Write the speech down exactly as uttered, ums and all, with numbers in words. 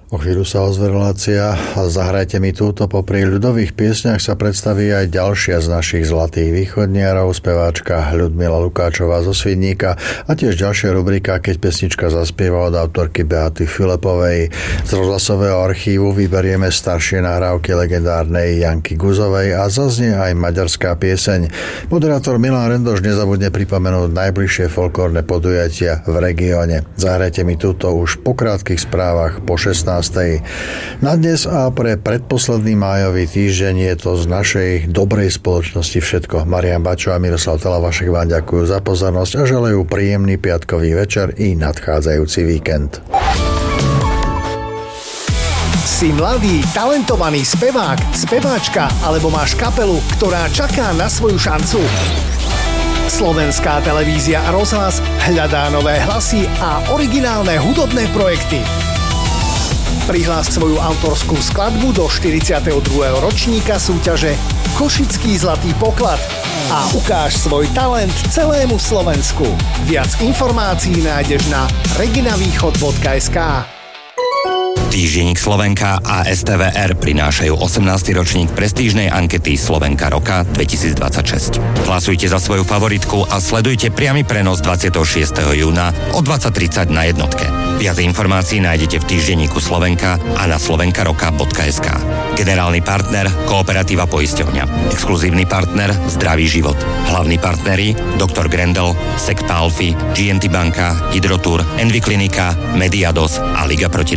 O chvíľu sa ozve relácia a zahrajte mi túto. Popri ľudových piesňach sa predstaví aj ďalšia z našich zlatých východniarov, speváčka Ľudmila Lukáčová zo Svidníka a tiež ďalšia rubrika Keď pesnička zaspieva od autorky Beaty Filipovej. Z rozhlasového archívu vyberieme staršie nahrávky legendárnej Janky Guzovej a zaznie aj maďarská pieseň. Moderátor Milan Rendoš nezabudne pripomenúť najbližšie folklórne podujatia v regióne. Zahrajte mi túto už po krátkych správach po šestnástej. Na dnes a pre predposledný májový týždeň je to z našej dobrej spoločnosti všetko. Marián Bačo a Miroslav Talavašek vám ďakujú za pozornosť a želajú príjemný piatkový večer i nadchádzajúci víkend. Si mladý, talentovaný spevák, speváčka alebo máš kapelu, ktorá čaká na svoju šancu? Slovenská televízia a rozhlas hľadá nové hlasy a originálne hudobné projekty. Prihlás svoju autorskú skladbu do štyridsiateho druhého ročníka súťaže Košický zlatý poklad a ukáž svoj talent celému Slovensku. Viac informácií nájdeš na reginavýchod bodka es ká. Týždenník Slovenka a es té vé er prinášajú osemnásty ročník prestížnej ankety Slovenka roka dvetisícdvadsaťšesť. Hlasujte za svoju favoritku a sledujte priamy prenos dvadsiateho šiesteho júna o dvadsať tridsať na jednotke. Viac informácií nájdete v týždenníku Slovenka a na slovenkaroka bodka es ká. Generálny partner Kooperatíva poisťovňa. Exkluzívny partner Zdravý život. Hlavní partneri doktor Grendel, Sekta Alfy, gé en té banka, Hydrotour, Envy klinika, Mediados a Liga proti